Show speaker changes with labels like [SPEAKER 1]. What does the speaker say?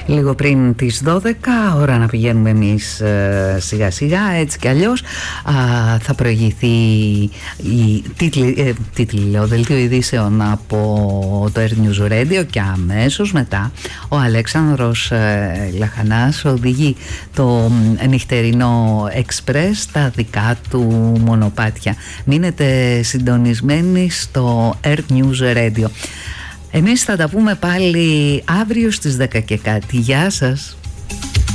[SPEAKER 1] Λίγο πριν τις 12, ώρα να πηγαίνουμε εμείς σιγά σιγά, έτσι κι αλλιώς θα προηγηθεί η δελτίο ειδήσεων από το Air News Radio και αμέσως μετά ο Αλέξανδρος Λαχανάς οδηγεί το νυχτερινό εξπρές στα δικά του μονοπάτια. Μείνετε συντονισμένοι στο Air News Radio. Εμείς θα τα πούμε πάλι αύριο στις 10 και κάτι. Γεια σας.